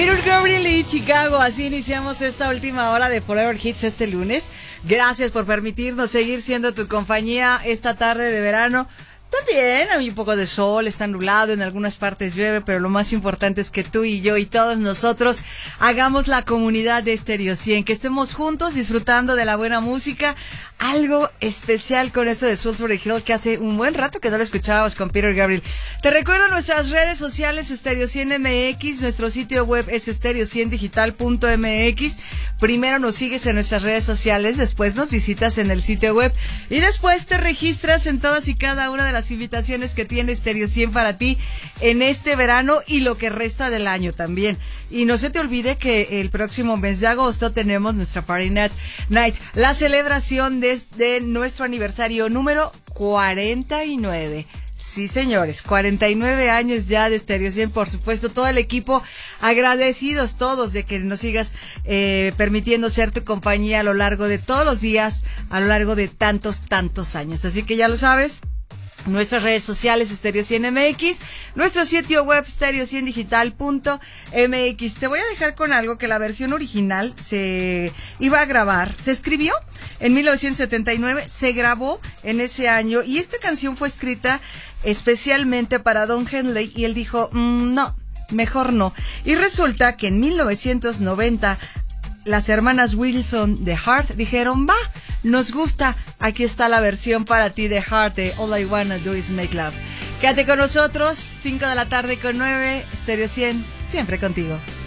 Peter Gabriel y Chicago, así iniciamos esta última hora de Forever Hits este lunes. Gracias por permitirnos seguir siendo tu compañía esta tarde de verano. También hay un poco de sol, está nublado, en algunas partes llueve, pero lo más importante es que tú y yo y todos nosotros hagamos la comunidad de Stereo 100, que estemos juntos disfrutando de la buena música. Algo especial con esto de Sulphur Hill, que hace un buen rato que no lo escuchábamos con Peter Gabriel. Te recuerdo nuestras redes sociales, Stereo 100 MX, nuestro sitio web es stereo100digital.mx. Primero nos sigues en nuestras redes sociales, después nos visitas en el sitio web y después te registras en todas y cada una de las invitaciones que tiene Stereo 100 para ti en este verano y lo que resta del año también. Y no se te olvide que el próximo mes de agosto tenemos nuestra Party Night, la celebración de nuestro aniversario número 49. Sí, señores, 49 años ya de Stereo 100, por supuesto, todo el equipo, agradecidos todos de que nos sigas permitiendo ser tu compañía a lo largo de todos los días, a lo largo de tantos años. Así que ya lo sabes. Nuestras redes sociales Stereo 100 MX, nuestro sitio web stereo100digital.mx. Te voy a dejar con algo que la versión original se iba a grabar, se escribió en 1979, se grabó en ese año y esta canción fue escrita especialmente para Don Henley y él dijo, no, mejor no. Y resulta que en 1990 las hermanas Wilson de Heart dijeron, va, nos gusta, aquí está la versión para ti de Heart de All I Wanna Do Is Make Love. Quédate con nosotros, 5 de la tarde con 9, Stereo 100, siempre contigo.